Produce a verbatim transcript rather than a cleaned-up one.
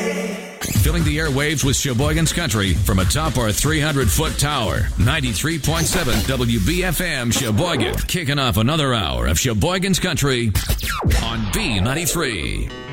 Filling the airwaves with Sheboygan's Country from atop our three hundred foot tower. ninety-three point seven W B F M Sheboygan. Kicking off another hour of Sheboygan's Country on B ninety-three.